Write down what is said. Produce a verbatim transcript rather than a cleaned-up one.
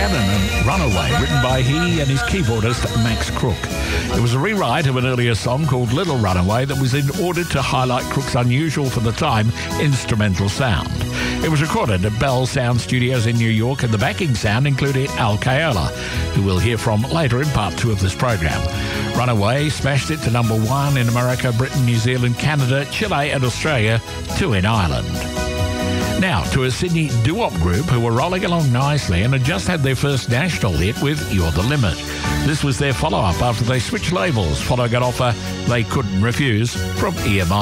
Shannon and Runaway, written by he and his keyboardist Max Crook. It was a rewrite of an earlier song called Little Runaway that was in order to highlight Crook's unusual for the time instrumental sound. It was recorded at Bell Sound Studios in New York, and the backing sound included Al Kayola, who we'll hear from later in part two of this program. Runaway smashed it to number one in America, Britain, New Zealand, Canada, Chile and Australia, two in Ireland. Now to a Sydney doo-wop group who were rolling along nicely and had just had their first national hit with You're the Limit. This was their follow-up after they switched labels following an offer they couldn't refuse from E M I.